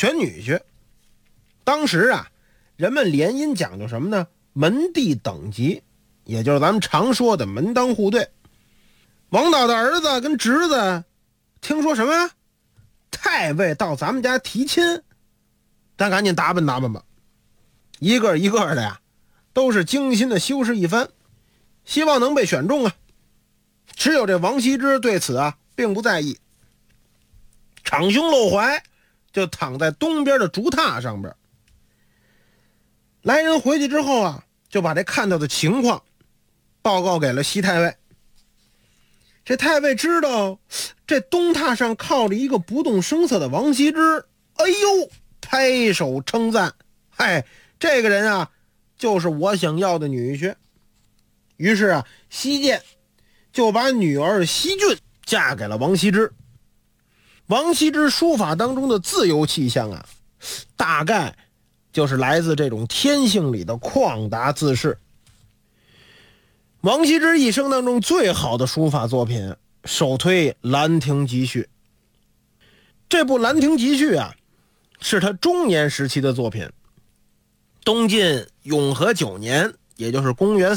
选女婿。当时啊，人们联姻讲究什么呢？门第等级，也就是咱们常说的门当户对。王导的儿子跟侄子听说什么呀？太尉到咱们家提亲，咱赶紧打扮打扮吧。一个一个的呀，都是精心的修饰一番，希望能被选中啊。只有这王羲之对此啊并不在意，敞胸露怀，就躺在东边的竹榻上边。来人回去之后啊，就把这看到的情况报告给了西太尉。这太尉知道这东榻上靠着一个不动声色的王羲之，哎呦，拍手称赞，嗨，这个人啊就是我想要的女婿。于是啊，西涧就把女儿西郡嫁给了王羲之。王羲之书法当中的自由气象啊，大概就是来自这种天性里的旷达自适。王羲之一生当中最好的书法作品首推《兰亭集序》。这部《兰亭集序》啊，是他中年时期的作品。东晋永和9年，也就是公元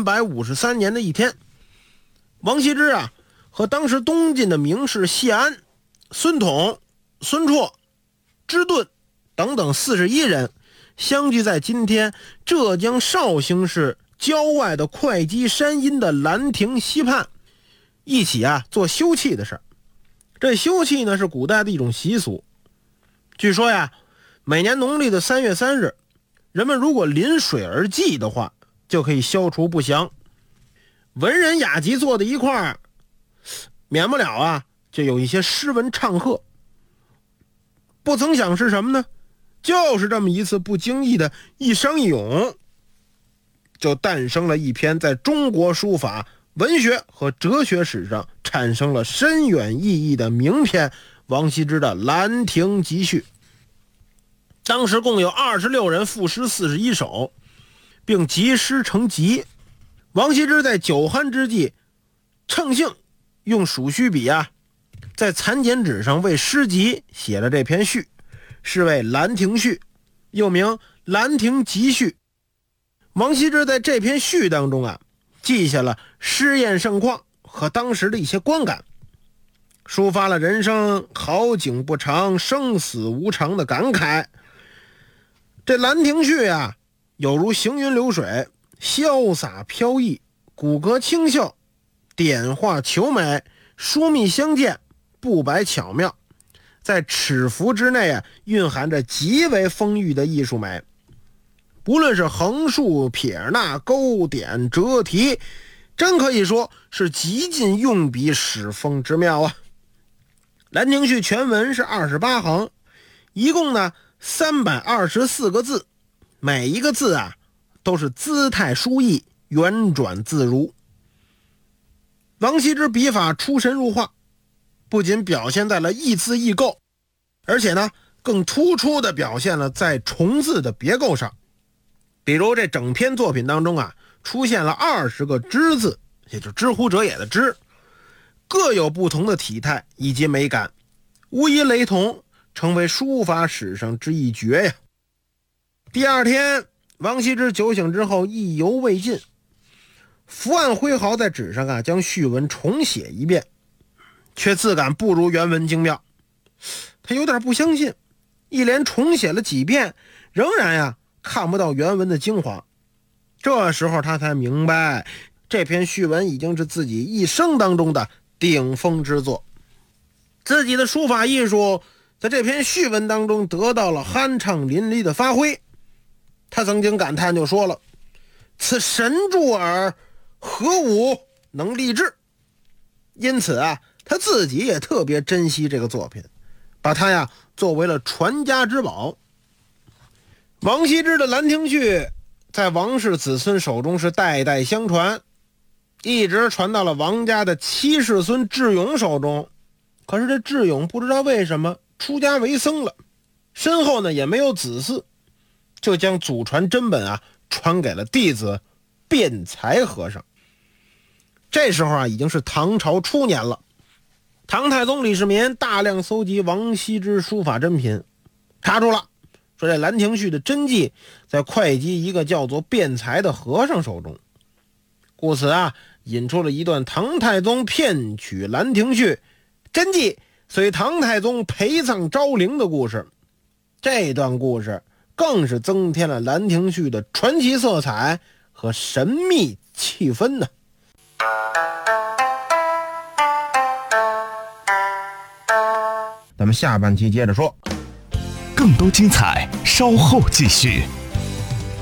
353年的一天，王羲之啊和当时东晋的名士谢安、孙统、孙绰、支顿等等41人相聚在今天浙江绍兴市郊外的会稽山阴的兰亭西畔，一起啊做休憩的事儿。这休憩呢是古代的一种习俗，据说呀，每年农历的3月3日，人们如果临水而祭的话，就可以消除不祥。文人雅集坐在一块儿，免不了啊就有一些诗文唱和。不曾想是什么呢？就是这么一次不经意的一觞一咏，就诞生了一篇在中国书法、文学和哲学史上产生了深远意义的名篇——王羲之的《兰亭集序》。当时共有26人赋诗41首，并集诗成集。王羲之在酒酣之际，乘兴用鼠须笔啊，在蚕茧纸上为诗集写了这篇序，是为《兰亭序》，又名《兰亭集序》。王羲之在这篇序当中啊，记下了诗宴盛况和当时的一些观感，抒发了人生好景不长，生死无常的感慨。这《兰亭序》啊，有如行云流水，潇洒飘逸，骨骼清秀，点画遒美，疏密相间，布摆巧妙，在尺幅之内啊，蕴含着极为丰裕的艺术美。不论是横竖撇捺勾点折题，真可以说是极尽用笔使风之妙啊。兰亭序全文是28行，一共呢324个字，每一个字啊都是姿态殊异，圆转自如。王羲之笔法出神入化，不仅表现在了易字易构，而且呢更突出地表现了在重字的别构上。比如这整篇作品当中啊，出现了20个之字，也就是知乎者也的知，各有不同的体态以及美感，无一雷同，成为书法史上之一绝呀。第二天，王羲之酒醒之后意犹未尽，伏案挥毫在纸上啊，将序文重写一遍，却自感不如原文精妙。他有点不相信，一连重写了几遍，仍然呀看不到原文的精华。这时候他才明白，这篇序文已经是自己一生当中的顶峰之作。自己的书法艺术在这篇序文当中得到了酣畅淋漓的发挥。他曾经感叹就说了：“此神助耳，何吾能立志？”因此啊，他自己也特别珍惜这个作品，把它呀作为了传家之宝。王羲之的《兰亭序》在王氏子孙手中是代代相传，一直传到了王家的7世孙智勇手中。可是这智勇不知道为什么出家为僧了，身后呢也没有子嗣，就将祖传真本啊传给了弟子辩才和尚。这时候啊已经是唐朝初年了，唐太宗李世民大量搜集王羲之书法珍品， 查出了，说这兰亭序的真迹在会稽一个叫做辩才的和尚手中，故此啊，引出了一段唐太宗骗取兰亭序真迹随唐太宗陪葬昭陵的故事。这段故事更是增添了兰亭序的传奇色彩和神秘气氛呢。咱们下半期接着说， 更多精彩稍后继续。